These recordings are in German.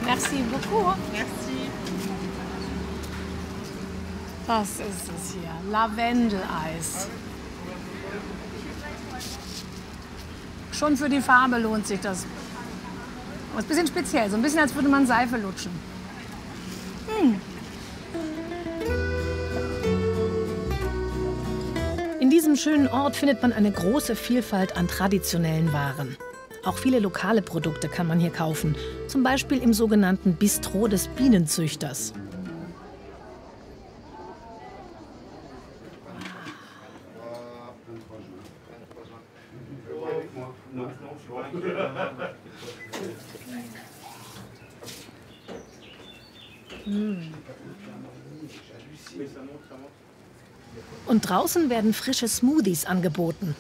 Merci beaucoup. Merci. Das ist es hier. Lavendeleis. Schon für die Farbe lohnt sich das. Aber ist ein bisschen speziell, so ein bisschen, als würde man Seife lutschen. In diesem schönen Ort findet man eine große Vielfalt an traditionellen Waren. Auch viele lokale Produkte kann man hier kaufen, zum Beispiel im sogenannten Bistro des Bienenzüchters. Und draußen werden frische Smoothies angeboten.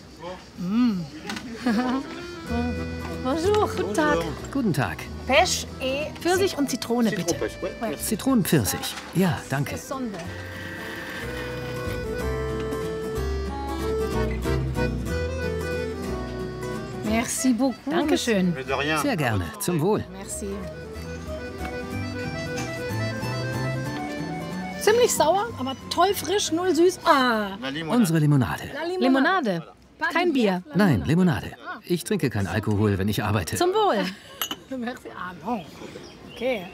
Bonjour. Guten Tag. Guten Tag. Pêche et Pfirsich und Zitrone bitte. Zitronenpfirsich. Ja, danke. Sonde. Merci beaucoup. Dankeschön. Mais de rien. Sehr gerne. Zum Wohl. Merci. Ziemlich sauer, aber toll frisch, null süß. Ah, La limonade. Unsere Limonade. Limonade. Kein Bier. Nein, Limonade. Ich trinke keinen Alkohol, wenn ich arbeite. Zum Wohl. Merci. Ah, non. Okay.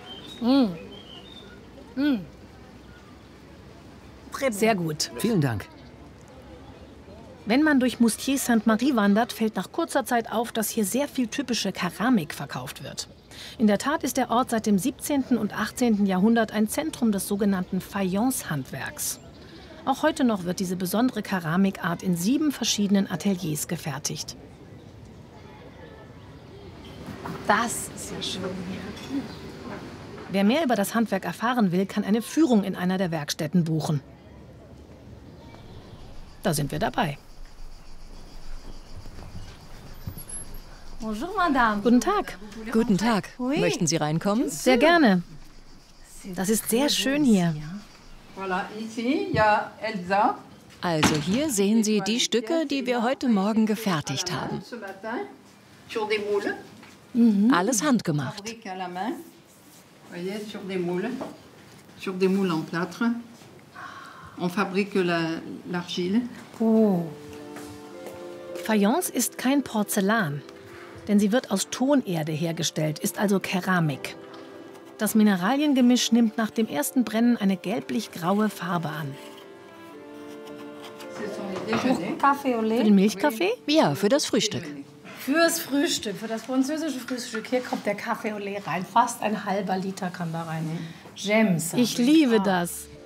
Sehr gut. Vielen Dank. Wenn man durch Moustier Sainte-Marie wandert, fällt nach kurzer Zeit auf, dass hier sehr viel typische Keramik verkauft wird. In der Tat ist der Ort seit dem 17. und 18. Jahrhundert ein Zentrum des sogenannten Fayence-Handwerks. Auch heute noch wird diese besondere Keramikart in 7 verschiedenen Ateliers gefertigt. Das ist ja schön hier. Wer mehr über das Handwerk erfahren will, kann eine Führung in einer der Werkstätten buchen. Da sind wir dabei. Bonjour, Madame. Guten Tag. Guten Tag. Oui. Möchten Sie reinkommen? Sehr gerne. Das ist sehr schön hier. Voilà, ici, il y a Elsa. Also hier sehen Sie die Stücke, die wir heute Morgen gefertigt haben. Ce matin, sur des moules. Alles handgemacht. Fabrique à la main. Voyez, sur des moules en plâtre. On fabrique l'argile. Oh. Fayence ist kein Porzellan, denn sie wird aus Tonerde hergestellt, ist also Keramik. Das Mineraliengemisch nimmt nach dem ersten Brennen eine gelblich-graue Farbe an. Ce sont les déjeuners. Kaffee au Für lait. den Milchkaffee? Ja, für das Frühstück. Fürs Frühstück, für das französische Frühstück. Hier kommt der Kaffee au lait rein. Fast ein halber Liter kann da rein. J'aime ça. Ich liebe das.